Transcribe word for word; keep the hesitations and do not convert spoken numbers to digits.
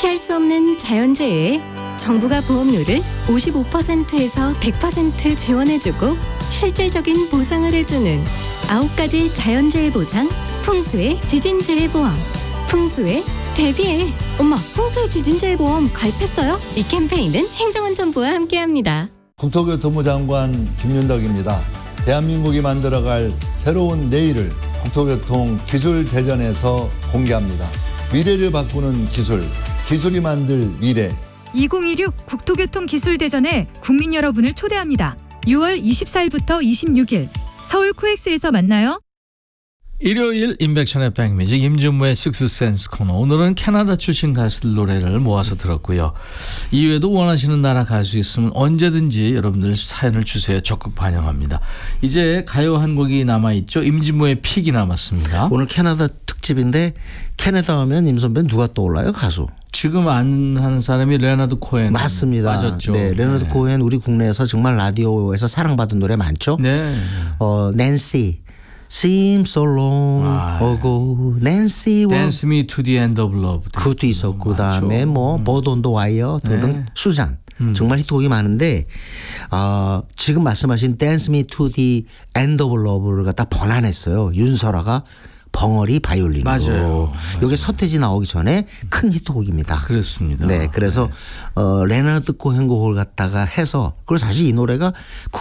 피할 수 없는 자연재해에 정부가 보험료를 오십오 퍼센트에서 백 퍼센트 지원해주고 실질적인 보상을 해주는 아홉 가지 자연재해 보상 풍수의 지진재해 보험. 풍수에 대비해. 엄마, 풍수의 지진재해 보험 가입했어요? 이 캠페인은 행정안전부와 함께합니다. 국토교통부 장관 김윤덕입니다. 대한민국이 만들어갈 새로운 내일을 국토교통 기술대전에서 공개합니다. 미래를 바꾸는 기술, 기술이 만들 미래. 이천이십육 국토교통기술대전에 국민 여러분을 초대합니다. 유월 이십사일부터 이십육일 서울 코엑스에서 만나요. 일요일 인백션의 백뮤직 임준모의 식스센스 코너. 오늘은 캐나다 출신 가수들 노래를 모아서 들었고요. 이외에도 원하시는 나라 가수 있으면 언제든지 여러분들 사연을 주세요. 적극 반영합니다. 이제 가요 한 곡이 남아있죠. 임진모의 픽이 남았습니다. 오늘 캐나다 특집인데 캐나다 하면 임 선배는 누가 떠올라요? 가수. 지금 아는 사람이 레너드 코헨. 맞습니다. 맞았죠. 네, 레너드 네. 코헨 우리 국내에서 정말 라디오에서 사랑받은 노래 많죠. 네. 어, 낸시. Seems so long 아, ago, Nancy. Dance Me to the End of Love. 그것도 있었고, 맞죠. 그다음에 뭐 Bird on the Wire 등등 네. 수잔. 음. 정말 히트곡이 많은데 어, 지금 말씀하신 Dance Me to the End of Love를 갖다 번안했어요. 윤설아가 벙어리 바이올린으로. 맞아요. 이게 서태지 나오기 전에 큰 히트곡입니다. 그렇습니다. 네, 그래서 네. 어, 레너드 코헨 곡을 갖다가 해서 그리고 사실 이 노래가